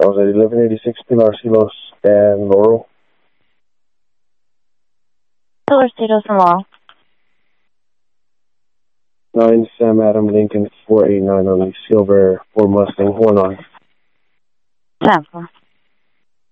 I was at 1186 Pilar Silos and Laurel. Pilar Silos and Laurel. 9 Sam Adam Lincoln 489 on the Silver 4 Mustang 1 on. Sam.